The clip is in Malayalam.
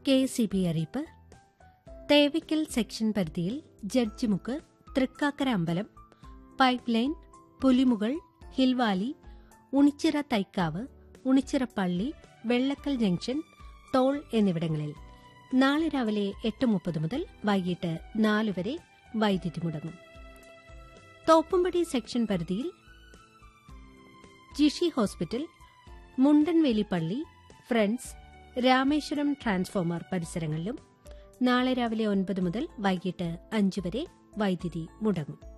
KSEB അറിയിപ്പ്. തേവയ്ക്കൽ സെക്ഷൻ പരിധിയിൽ ജഡ്ജിമുക്ക്, തൃക്കാക്കര അമ്പലം, പൈപ്പ് ലൈൻ, പുലിമുകൾ, ഹിൽവാലി, ഉണിച്ചിറ തൈക്കാവ്, ഉണിച്ചിറ പള്ളി, വെള്ളക്കൽ ജംഗ്ഷൻ, ടോൾ എന്നിവിടങ്ങളിൽ നാളെ രാവിലെ 8:30 മുതൽ വൈകിട്ട് 4 വരെ വൈദ്യുതി മുടങ്ങും. തോപ്പുംപടി സെക്ഷൻ പരിധിയിൽ ജിഷി ഹോസ്പിറ്റൽ, മുണ്ടൻവേലി പള്ളി, ഫ്രണ്ട്സ്, രാമേശ്വരം ട്രാൻസ്ഫോമർ പരിസരങ്ങളിലും നാളെ രാവിലെ 9 മുതൽ വൈകിട്ട് 5 വരെ വൈദ്യുതി മുടങ്ങും.